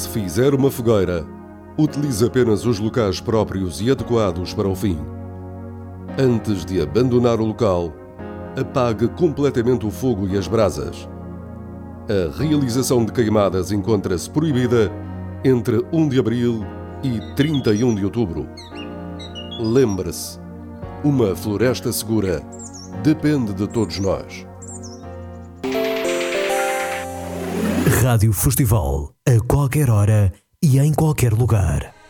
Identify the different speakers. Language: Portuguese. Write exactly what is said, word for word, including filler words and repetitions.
Speaker 1: Se fizer uma fogueira, utilize apenas os locais próprios e adequados para o fim. Antes de abandonar o local, apague completamente o fogo e as brasas. A realização de queimadas encontra-se proibida entre primeiro de abril e trinta e um de outubro. Lembre-se, uma floresta segura depende de todos nós.
Speaker 2: Rádio Festival, a qualquer hora e em qualquer lugar.